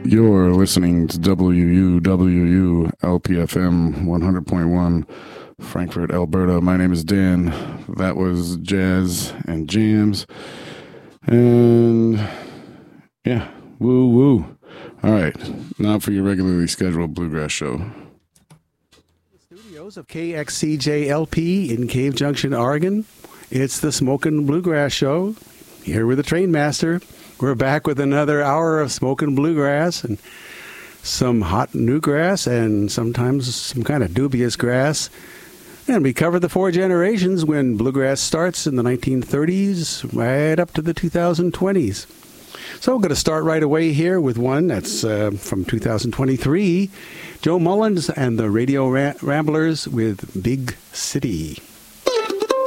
You're listening to WUWU LPFM 100.1 Frankfurt, Alberta. My name is Dan. That was Jazz and Jams. And yeah, woo woo. All right, now for your regularly scheduled Bluegrass show. Studios of KXCJ-LP in Cave Junction, Oregon. It's the Smokin' Bluegrass Show. Here with the Train Master. We're back with another hour of smoking bluegrass and some hot new grass and sometimes some kind of dubious grass. And we covered the four generations when bluegrass starts in the 1930s right up to the 2020s. So we're going to start right away here with one that's from 2023. Joe Mullins and the Radio Ramblers with Big City.